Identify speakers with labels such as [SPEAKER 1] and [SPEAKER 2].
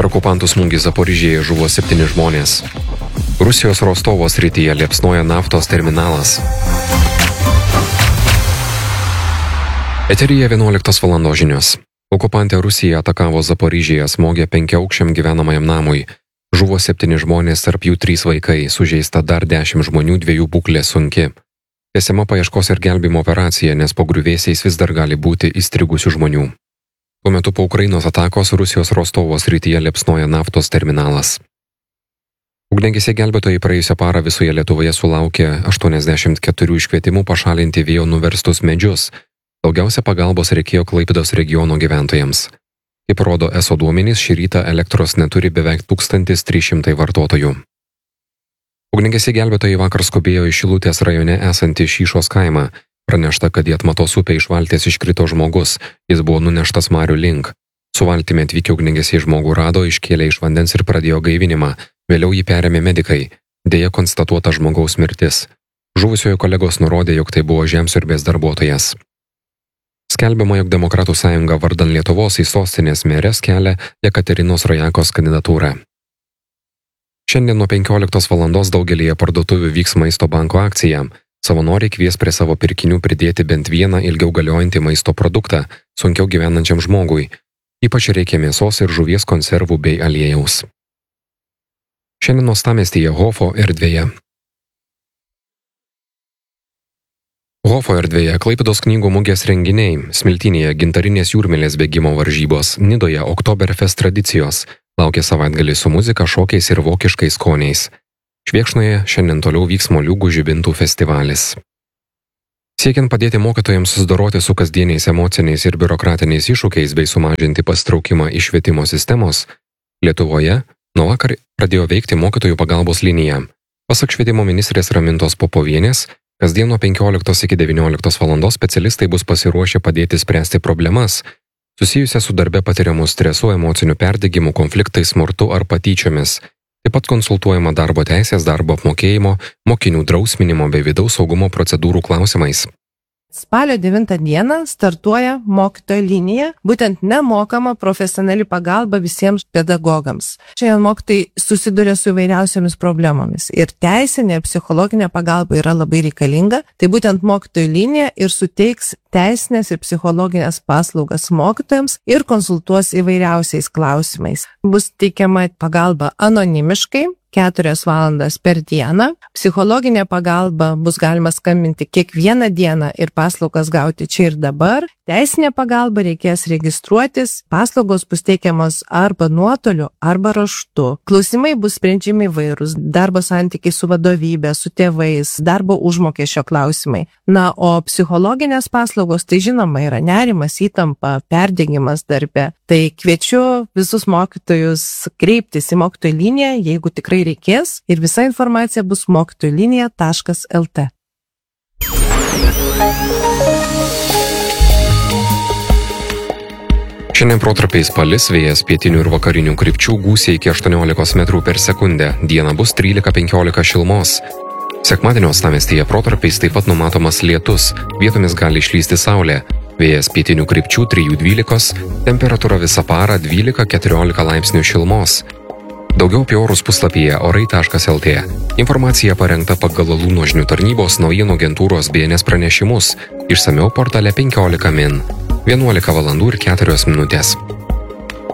[SPEAKER 1] Per okupantų smūgį Zaporižėje žuvo 7 žmonės. Rusijos Rostovo srityje liepsnoja naftos terminalas. Eteryje 11 valandos žinios. Okupantė Rusija atakavo Zaporižėje, smogė 5-aukščiam gyvenamajam namui. Žuvo 7 žmonės, tarp jų 3 vaikai, sužeista dar 10 žmonių, 2 būklė sunki. Tęsiama paieškos ir gelbėjimo operacija, nes po griuvėsiais vis dar gali būti įstrigusių žmonių. Tuo metu po Ukrainos atakos Rusijos Rostovo srityje liepsnoja naftos terminalas. Ugniagesiai gelbėtojai praėjusią parą visoje Lietuvoje sulaukė 84 iškvietimų pašalinti vėjo nuverstus medžius. Daugiausia pagalbos reikėjo Klaipėdos regiono gyventojams. Kaip rodo ESO duomenys, šį rytą elektros neturi beveik 1300 vartotojų. Ugniagesiai gelbėtojai vakar skubėjo į Šilutės rajone esantį Šyšos kaimą. Pranešta, kad į Atmatos upę iš valties iškrito žmogus, jis buvo nuneštas marių link. Su valtimi atvykę ugniagesiai žmogų rado, iškėlė iš vandens ir pradėjo gaivinimą, vėliau jį perėmė medikai. Deja konstatuota žmogaus mirtis. Žuvusiojo kolegos nurodė, jog tai buvo žemsiurbės darbuotojas. Skelbiama, jog Demokratų sąjunga vardan Lietuvos į sostinės merės kelia Jekaterinos Rojakos kandidatūrą. Šiandien nuo 15 valandos daugelyje parduotuvių vyks Maisto banko akcija. Savanoriai kvies prie savo pirkinių pridėti bent vieną ilgiau galiojantį maisto produktą sunkiau gyvenančiam žmogui. Ypač reikia mėsos ir žuvies konservų bei aliejaus. Šiandien uostamiestyje Hofo erdvėje. Hofo erdvėje Klaipėdos knygų mugės renginiai, Smiltynėje gintarinės jūrmėlės bėgimo varžybos, Nidoje Oktoberfest tradicijos, laukia savaitgalį su muzika, šokiais ir vokiškais skoniais. Švėkšnoje šiandien toliau vyks moliūgų žibintų festivalis. Siekiant padėti mokytojams susidoroti su kasdieniais emociniais ir biurokratiniais iššūkiais bei sumažinti pasitraukimą iš švietimo sistemos, Lietuvoje nuo vakar pradėjo veikti mokytojų pagalbos linija. Pasak švietimo ministrės Ramintos Popovienės, kasdien nuo 15 iki 19 valandos specialistai bus pasiruošę padėti spręsti problemas, susijusias su darbe patiriamu stresu, emociniu perdegimu, konfliktais, smurtu ar patyčiomis. Taip pat konsultuojama darbo teisės, darbo apmokėjimo, mokinių drausminimo bei vidaus saugumo procedūrų klausimais.
[SPEAKER 2] Spalio 9 dieną startuoja mokytojo linija, būtent nemokama profesionali pagalba visiems pedagogams. Šiandien mokytojai susiduria su įvairiausiomis problemomis ir teisinė ir psichologinė pagalba yra labai reikalinga. Tai būtent mokytojo linija ir suteiks teisinės ir psichologinės paslaugas mokytojams ir konsultuos įvairiausiais klausimais. Bus teikiama pagalba anonimiškai, 4 valandas per dieną. Psichologinė pagalba bus galima skambinti kiekvieną dieną ir paslaugas gauti čia ir dabar. Teisinė pagalba reikės registruotis, paslaugos bus teikiamos arba nuotoliu, arba raštu. Klausimai bus sprendžiami įvairūs, darbo santykiai su vadovybė, su tėvais, darbo užmokesčio klausimai. Na, o psichologinės paslaugos, tai žinoma, yra nerimas, įtampa, perdegimas darbe. Tai kviečiu visus mokytojus kreiptis į mokytojų liniją, jeigu tikrai reikės, ir visa informacija bus mokytojlinija.lt.
[SPEAKER 1] Šiandien protarpiais palis, vėjas pietinių ir vakarinių krypčių, gūsiai iki 18 metrų per sekundę, diena bus 13-15 šilumos. Sekmadienio uostamiestyje protarpiais taip pat numatomas lietus, vietomis gali išlysti saulė, vėjas pietinių krypčių 3-12, temperatūra visą parą 12-14 laipsnių šilumos. Daugiau apie orus puslapyje orai.lt. Informacija parengta pagal Lūno žinių tarnybos naujienų agentūros BNS pranešimus, išsamiau portale 15 min. 11 valandų ir 4 minutės.